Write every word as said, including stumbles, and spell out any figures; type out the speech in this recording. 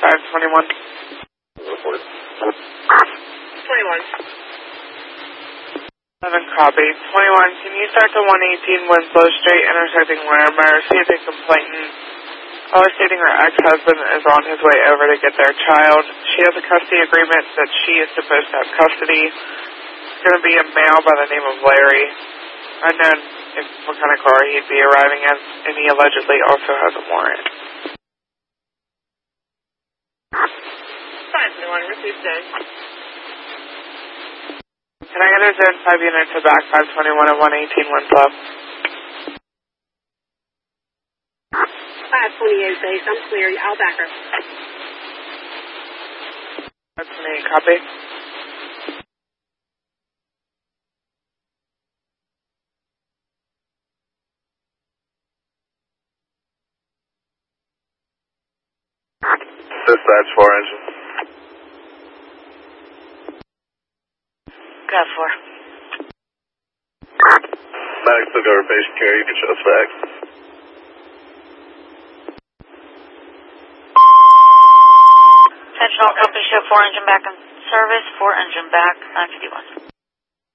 five twenty-one. twenty-one. seven copy. twenty-one, can you start to one eighteen Winslow Street, intersecting Larimer, see if the complainant, caller stating her ex-husband is on his way over to get their child. She has a custody agreement that she is supposed to have custody. It's going to be a male by the name of Larry. Unknown if what kind of car he'd be arriving in, and he allegedly also has a warrant. five twenty-one, received day. Can I get a zone five unit to back five twenty-one and one eighteen Winslow? five twenty-eight base, I'm clear. I'll back her. five twenty-eight, copy. Dispatch four engine. Got four. Medics took over patient care, you can show us back. Attention all company, show four engine back in service, four engine back, nine fifty-one.